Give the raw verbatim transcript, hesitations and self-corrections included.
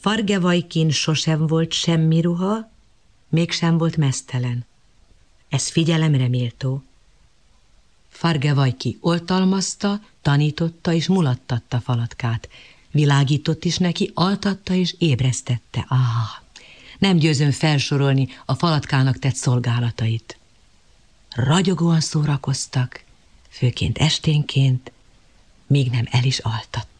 Fargevajkin sosem volt semmi ruha, mégsem volt meztelen. Ez figyelemre méltó. Fargevajki oltalmazta, tanította és mulattatta Falatkát. Világított is neki, altatta és ébresztette. Ah, nem győzöm felsorolni a Falatkának tett szolgálatait. Ragyogóan szórakoztak, főként esténként, még nem el is altatta.